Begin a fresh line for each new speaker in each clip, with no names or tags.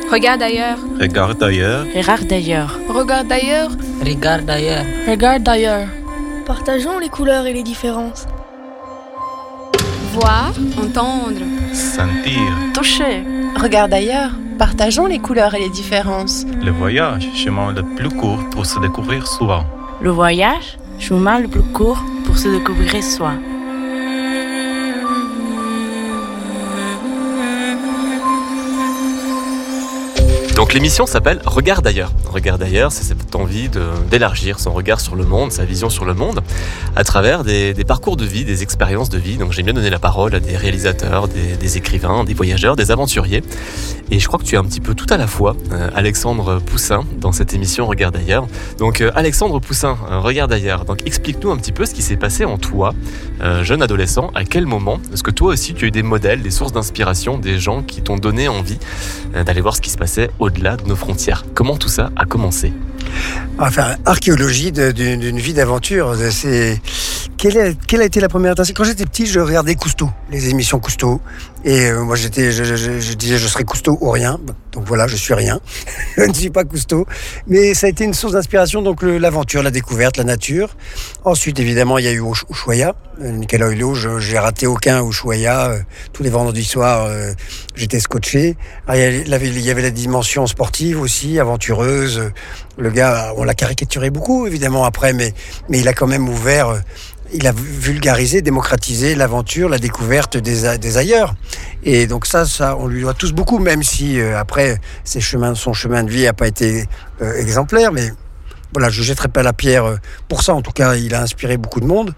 Regarde ailleurs.
Regarde ailleurs.
Regarde d'ailleurs.
Regarde ailleurs.
Regarde d'ailleurs.
Regarde ailleurs.
Partageons les couleurs et les différences.
Voir, entendre.
Sentir.
Toucher. Regarde ailleurs. Partageons les couleurs et les différences.
Le voyage, chemin le plus court pour se découvrir soi.
Le voyage, chemin le plus court pour se découvrir soi.
Donc l'émission s'appelle Regarde ailleurs. Regarde ailleurs, c'est cette envie d'élargir son regard sur le monde, sa vision sur le monde, à travers des parcours de vie, des expériences de vie. Donc j'aime bien donner la parole à des réalisateurs, des écrivains, des voyageurs, des aventuriers. Et je crois que tu es un petit peu tout à la fois, Alexandre Poussin, dans cette émission Regarde ailleurs. Donc Alexandre Poussin, Regarde ailleurs. Donc explique-nous un petit peu ce qui s'est passé en toi, jeune adolescent. À quel moment est-ce que toi aussi tu as eu des modèles, des sources d'inspiration, des gens qui t'ont donné envie d'aller voir ce qui se passait au-delà de nos frontières? Comment tout ça a commencé?
Enfin, archéologie d'une vie d'aventure. Quelle a été la première étincelle? Quand j'étais petit, je regardais Cousteau, les émissions Cousteau. Et moi, je disais je serais Cousteau ou rien. Donc voilà, je suis rien. Je ne suis pas Cousteau. Mais ça a été une source d'inspiration, donc l'aventure, la découverte, la nature. Ensuite, évidemment, il y a eu Ushuaïa. Nicolas Hulot, j'ai raté aucun Ushuaïa. Tous les vendredis soirs, j'étais scotché. Alors, il y avait la dimension sportive aussi, aventureuse. Le gars, on l'a caricaturé beaucoup, évidemment, après, mais il a quand même ouvert... Il a vulgarisé, démocratisé l'aventure, la découverte des ailleurs. Et donc ça, on lui doit tous beaucoup, même si après, son chemin de vie n'a pas été exemplaire. Mais voilà, je ne jetterai pas la pierre pour ça. En tout cas, il a inspiré beaucoup de monde.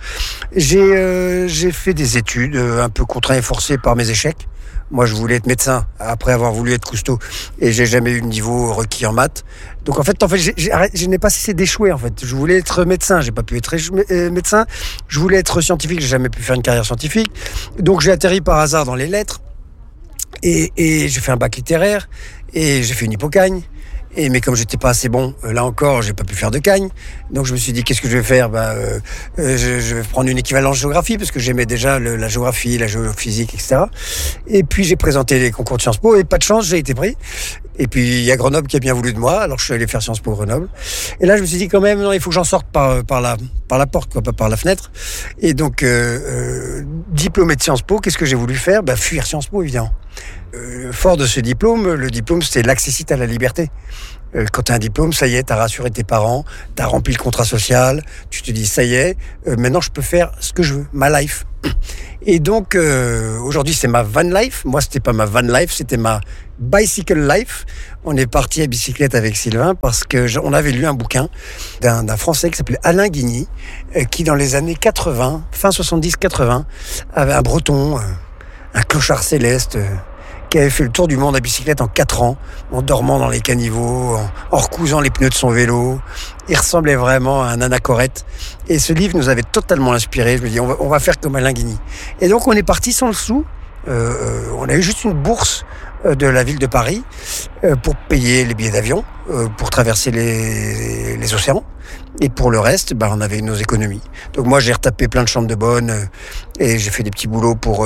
J'ai fait des études un peu contraints et forcés par mes échecs. Moi, je voulais être médecin après avoir voulu être Cousteau et j'ai jamais eu le niveau requis en maths. Donc en fait, je n'ai pas cessé d'échouer. En fait, je voulais être médecin, j'ai pas pu être médecin. Je voulais être scientifique, j'ai jamais pu faire une carrière scientifique. Donc j'ai atterri par hasard dans les lettres et j'ai fait un bac littéraire et j'ai fait une hypocagne. Mais comme j'étais pas assez bon, là encore, j'ai pas pu faire de cagne. Donc je me suis dit, qu'est-ce que je vais faire? Je vais prendre une équivalence géographie, parce que j'aimais déjà la géographie, la géophysique, etc. Et puis j'ai présenté les concours de Sciences Po, et pas de chance, j'ai été pris. Et puis il y a Grenoble qui a bien voulu de moi, alors je suis allé faire Sciences Po Grenoble. Et là je me suis dit quand même, non, il faut que j'en sorte par la porte, quoi, pas par la fenêtre. Et donc, diplômé de Sciences Po, qu'est-ce que j'ai voulu faire? Fuir Sciences Po, évidemment. Fort de ce diplôme, le diplôme c'était l'accessite à la liberté. Quand tu as un diplôme, ça y est, tu as rassuré tes parents, tu as rempli le contrat social, tu te dis ça y est, maintenant je peux faire ce que je veux, ma life. Et donc aujourd'hui c'est ma van life. Moi c'était pas ma van life, c'était ma bicycle life. On est parti à bicyclette avec Sylvain parce que on avait lu un bouquin d'un Français qui s'appelait Alain Guigny, qui dans les années 80, fin 70-80, avait un Breton, un clochard céleste, qui avait fait le tour du monde à bicyclette en 4 ans, en dormant dans les caniveaux, en recousant les pneus de son vélo. Il ressemblait vraiment à un anachorète. Et ce livre nous avait totalement inspiré. Je me dis, on va faire comme Alain Guigny. Et donc, on est parti sans le sou. On a eu juste une bourse de la ville de Paris pour payer les billets d'avion, pour traverser les océans. Et pour le reste, on avait nos économies. Donc moi, j'ai retapé plein de chambres de bonne et j'ai fait des petits boulots pour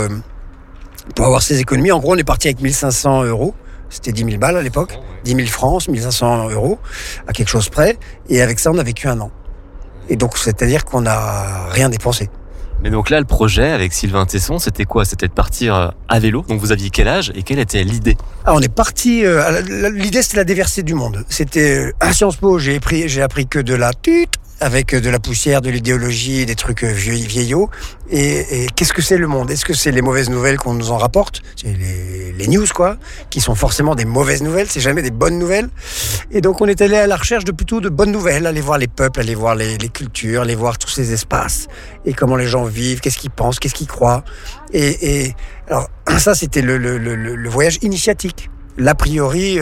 avoir ces économies. En gros, on est parti avec 1500 €. C'était 10 000 balles à l'époque. 10 000 francs, 1500 €, à quelque chose près. Et avec ça, on a vécu 1 an. Et donc, c'est-à-dire qu'on n'a rien dépensé.
Mais donc là, le projet avec Sylvain Tesson, c'était quoi? C'était de partir à vélo. Donc vous aviez quel âge et quelle était l'idée?
On est parti... l'idée, c'était la déversée du monde. C'était à Sciences Po, j'ai appris que de la tute, avec de la poussière, de l'idéologie, des trucs vieillots. Et qu'est-ce que c'est le monde? Est-ce que c'est les mauvaises nouvelles qu'on nous en rapporte? C'est les news, quoi, qui sont forcément des mauvaises nouvelles, c'est jamais des bonnes nouvelles. Et donc on est allé à la recherche plutôt de bonnes nouvelles, aller voir les peuples, aller voir les cultures, aller voir tous ces espaces, et comment les gens vivent, qu'est-ce qu'ils pensent, qu'est-ce qu'ils croient. Et alors ça, c'était le voyage initiatique, l'a priori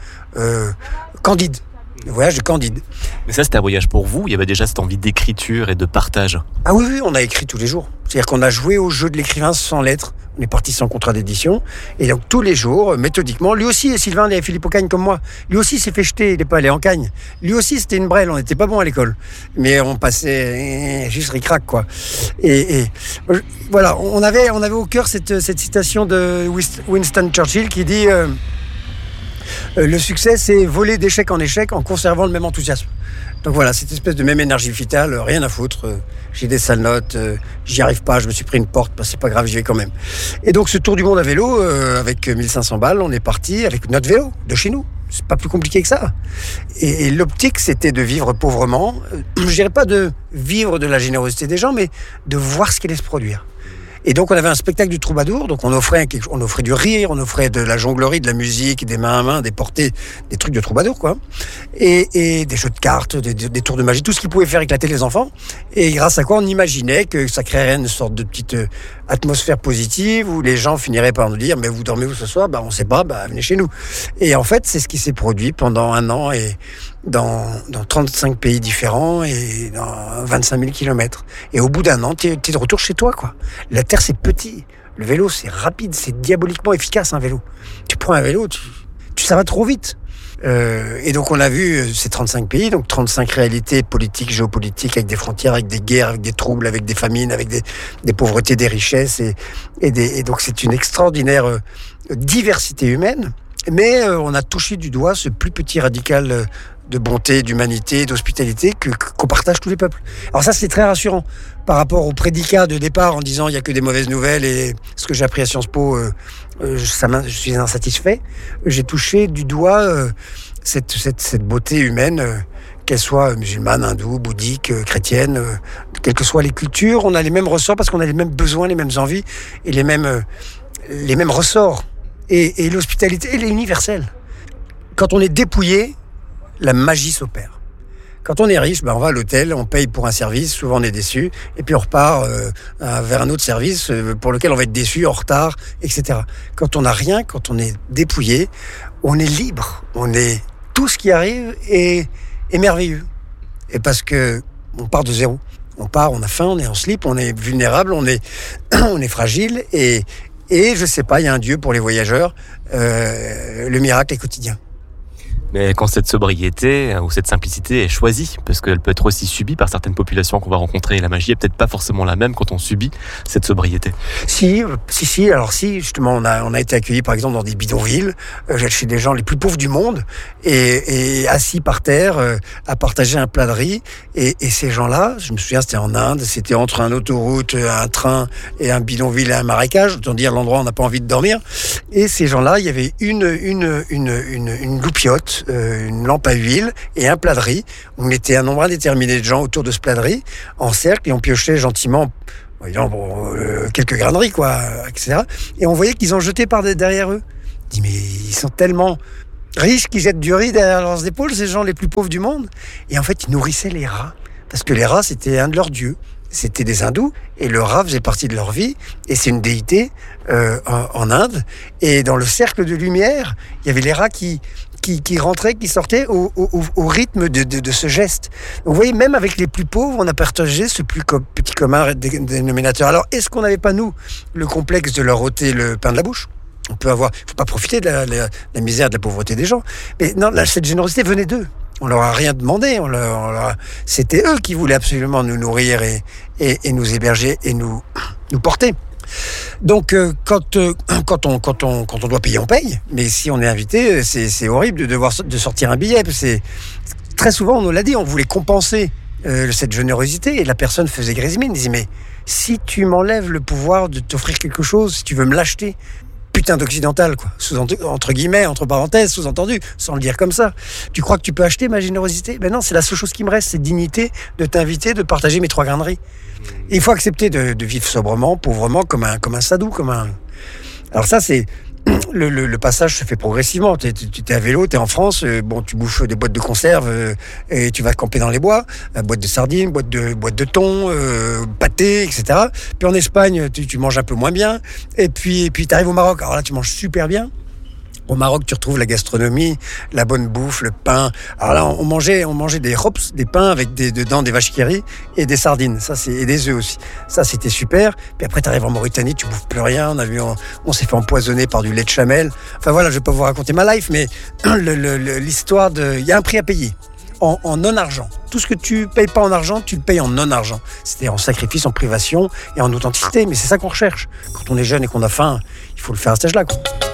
Candide. Le voyage de Candide.
Mais ça, c'était un voyage pour vous? Il y avait déjà cette envie d'écriture et de partage?
Ah oui, on a écrit tous les jours. C'est-à-dire qu'on a joué au jeu de l'écrivain sans lettres. On est parti sans contrat d'édition. Et donc, tous les jours, méthodiquement, lui aussi, Sylvain, il avait fait l'hypocagne comme moi. Lui aussi s'est fait jeter, il n'est pas allé en cagne. Lui aussi, c'était une brêle, on n'était pas bon à l'école. Mais on passait juste ric-rac, quoi. Et voilà, on avait au cœur cette citation de Winston Churchill qui dit Le succès, c'est voler d'échec en échec en conservant le même enthousiasme. Donc voilà, cette espèce de même énergie vitale, rien à foutre. J'ai des sales notes, j'y arrive pas, je me suis pris une porte, c'est pas grave, j'y vais quand même. Et donc ce tour du monde à vélo, avec 1500 balles, on est parti avec notre vélo de chez nous. C'est pas plus compliqué que ça. Et l'optique, c'était de vivre pauvrement. Je dirais pas de vivre de la générosité des gens, mais de voir ce qui allait se produire. Et donc, on avait un spectacle du troubadour. Donc, on offrait du rire, on offrait de la jonglerie, de la musique, des mains à main, des portées, des trucs de troubadour, quoi. Et des jeux de cartes, des tours de magie, tout ce qui pouvait faire éclater les enfants. Et grâce à quoi on imaginait que ça créerait une sorte de petite atmosphère positive où les gens finiraient par nous dire, mais vous dormez où ce soir? On sait pas, venez chez nous. Et en fait, c'est ce qui s'est produit pendant un an et dans 35 pays différents et dans 25 000 kilomètres. Et au bout d'un an, t'es de retour chez toi, quoi. La Terre, c'est petit. Le vélo, c'est rapide, c'est diaboliquement efficace, un vélo. Tu prends un vélo, ça va trop vite. Et donc, on a vu ces 35 pays, donc 35 réalités politiques, géopolitiques, avec des frontières, avec des guerres, avec des troubles, avec des famines, avec des pauvretés, des richesses. Et donc, c'est une extraordinaire diversité humaine. Mais on a touché du doigt ce plus petit radical de bonté, d'humanité, d'hospitalité qu'on partage tous les peuples. Alors ça, c'est très rassurant par rapport au prédicat de départ en disant il n'y a que des mauvaises nouvelles et ce que j'ai appris à Sciences Po, je suis insatisfait. J'ai touché du doigt cette beauté humaine, qu'elle soit musulmane, hindoue, bouddhique, chrétienne, quelles que soient les cultures, on a les mêmes ressorts parce qu'on a les mêmes besoins, les mêmes envies et les mêmes ressorts. Et l'hospitalité, elle est universelle. Quand on est dépouillé, la magie s'opère. Quand on est riche, on va à l'hôtel, on paye pour un service, souvent on est déçu, et puis on repart vers un autre service pour lequel on va être déçu, en retard, etc. Quand on n'a rien, quand on est dépouillé, on est libre. Tout ce qui arrive est merveilleux. Et parce que on part de zéro. On a faim, on est en slip, on est vulnérable, on est fragile, et je sais pas, il y a un Dieu pour les voyageurs, le miracle est quotidien.
Mais quand cette sobriété ou cette simplicité est choisie, parce qu'elle peut être aussi subie par certaines populations qu'on va rencontrer, la magie est peut-être pas forcément la même quand on subit cette sobriété. Si, justement, on a été accueillis par exemple dans des bidonvilles, chez des gens les plus pauvres du monde, et assis par terre, à partager un plat de riz, et ces gens-là, je me souviens, c'était en Inde, c'était entre une autoroute, un train, et un bidonville et un marécage, autant dire l'endroit où on n'a pas envie de dormir, et ces gens-là, il y avait une loupiote, une lampe à huile et un plat de riz. On était un nombre indéterminé de gens autour de ce plat de riz, en cercle, et on piochait gentiment quelques grains de riz, quoi, etc. Et on voyait qu'ils en jetaient par derrière eux. On dit, mais ils sont tellement riches qu'ils jettent du riz derrière leurs épaules, ces gens les plus pauvres du monde. Et en fait, ils nourrissaient les rats. Parce que les rats, c'était un de leurs dieux. C'était des hindous, et le rat faisait partie de leur vie, et c'est une déité en Inde. Et dans le cercle de lumière, il y avait les rats qui rentraient, qui sortaient au rythme de ce geste. Donc, vous voyez, même avec les plus pauvres, on a partagé ce plus petit commun dénominateur. Alors, est-ce qu'on n'avait pas, nous, le complexe de leur ôter le pain de la bouche ? On peut avoir... Il ne faut pas profiter de la misère, de la pauvreté des gens. Mais non, là, cette générosité venait d'eux. On leur a rien demandé. C'était eux qui voulaient absolument nous nourrir et nous héberger et nous porter. Donc, quand on doit payer, on paye. Mais si on est invité, c'est horrible de sortir un billet. Très souvent, on nous l'a dit, on voulait compenser cette générosité, et la personne faisait grise mine, disait, mais si tu m'enlèves le pouvoir de t'offrir quelque chose, si tu veux me l'acheter, putain d'occidental, quoi. Entre guillemets, entre parenthèses, sous-entendu, sans le dire comme ça. Tu crois que tu peux acheter ma générosité ? Ben non, c'est la seule chose qui me reste, c'est dignité de t'inviter, de partager mes 3 grains de riz. Et il faut accepter de vivre sobrement, pauvrement, comme un sadou, Alors ça, c'est... Le passage se fait progressivement. T'es à vélo, t'es en France, tu bouffes des boîtes de conserve et tu vas camper dans les bois, boîte de sardines, boîte de thon, pâté, etc. Puis en Espagne, tu manges un peu moins bien. Et puis t'arrives au Maroc. Alors là, tu manges super bien. Au Maroc, tu retrouves la gastronomie, la bonne bouffe, le pain. Alors là, on mangeait des hops, des pains avec dedans des vaches qui rient et des sardines. Et des œufs aussi. Ça, c'était super. Puis après, tu arrives en Mauritanie, tu bouffes plus rien. On s'est fait empoisonner par du lait de chamel. Enfin voilà, je vais pas vous raconter ma life, mais l'histoire il y a un prix à payer. En non-argent. Tout ce que tu payes pas en argent, tu le payes en non-argent. C'est-à-dire en sacrifice, en privation et en authenticité. Mais c'est ça qu'on recherche. Quand on est jeune et qu'on a faim, il faut le faire à cet âge-là, quoi.